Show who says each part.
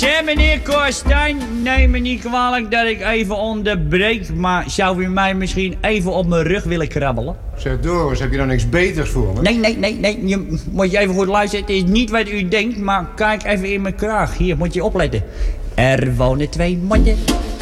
Speaker 1: Zeg, meneer Korstijn, neem me niet kwalijk dat ik even onderbreek, maar zou u mij misschien even op mijn rug willen krabbelen?
Speaker 2: Zeg Doris, heb je dan niks beters voor me?
Speaker 1: Nee. Moet je even goed luisteren. Het is niet wat u denkt, maar kijk even in mijn kraag. Hier, moet je opletten. Er wonen 2 mannen